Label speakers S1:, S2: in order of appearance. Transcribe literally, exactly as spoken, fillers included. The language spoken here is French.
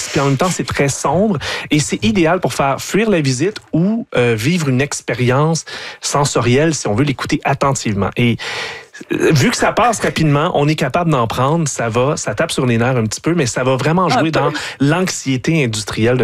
S1: puis en même temps, c'est très sombre. Et c'est idéal pour faire fuir la visite ou euh, vivre une expérience sensorielle si on veut l'écouter attentivement. Et vu que ça passe rapidement, on est capable d'en prendre, ça va, ça tape sur les nerfs un petit peu, mais ça va vraiment jouer dans l'anxiété industrielle de